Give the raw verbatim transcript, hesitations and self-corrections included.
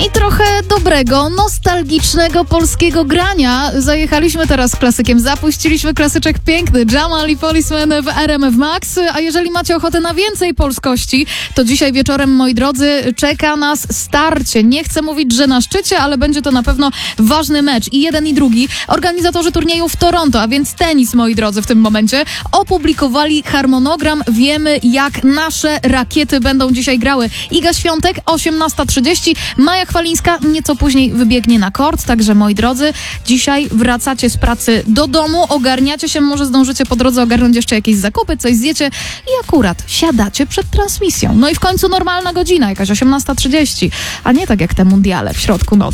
I trochę dobrego, nostalgicznego polskiego grania. Zajechaliśmy teraz klasykiem, zapuściliśmy klasyczek piękny, Jamal i Policeman w R M F Max. A jeżeli macie ochotę na więcej polskości, to dzisiaj wieczorem, moi drodzy, czeka nas starcie. Nie chcę mówić, że na szczycie, ale będzie to na pewno ważny mecz. I jeden i drugi organizatorzy turnieju w Toronto, a więc tenis, moi drodzy, w tym momencie, opublikowali harmonogram. Wiemy, jak nasze rakiety będą dzisiaj grały. Iga Świątek, osiemnasta trzydzieści, Maja Chwalińska nieco później wybiegnie na kort, także moi drodzy, dzisiaj wracacie z pracy do domu, ogarniacie się, może zdążycie po drodze ogarnąć jeszcze jakieś zakupy, coś zjecie i akurat siadacie przed transmisją. No i w końcu normalna godzina, jakaś osiemnasta trzydzieści, a nie tak jak te mundiale w środku nocy.